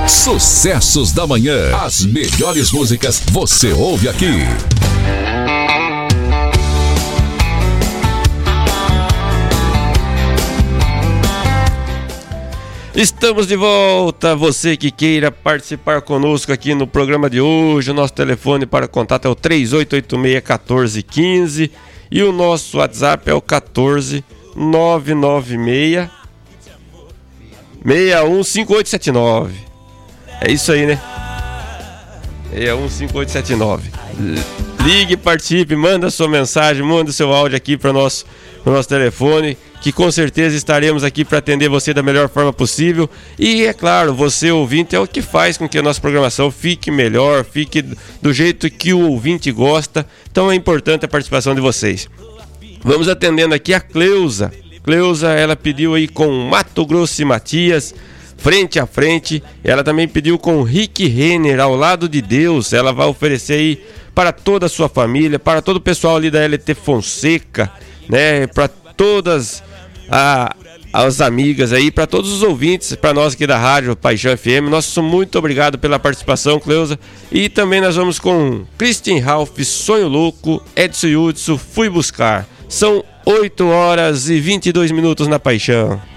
Sucessos da Manhã. As melhores músicas você ouve aqui. Estamos de volta, você que queira participar conosco aqui no programa de hoje. O nosso telefone para contato é o 3886-1415 e o nosso WhatsApp é o 14996-615879. É isso aí, né? 615879. Ligue, participe, manda sua mensagem, manda seu áudio aqui para o nosso telefone, que com certeza estaremos aqui para atender você da melhor forma possível. E é claro, você ouvinte é o que faz com que a nossa programação fique melhor, fique do jeito que o ouvinte gosta. Então é importante a participação de vocês. Vamos atendendo aqui a Cleusa. Cleusa, ela pediu aí com Mato Grosso e Matias, frente a frente. Ela também pediu com Rick Renner, Ao Lado de Deus. Ela vai oferecer aí para toda a sua família, para todo o pessoal ali da LT Fonseca, né? Para todas as amigas aí, para todos os ouvintes, para nós aqui da rádio Paixão FM. Nosso muito obrigado pela participação, Cleusa. E também nós vamos com Christian Ralph, Sonho Louco, Edson Hudson, Fui Buscar. São 8 horas e 22 minutos na Paixão.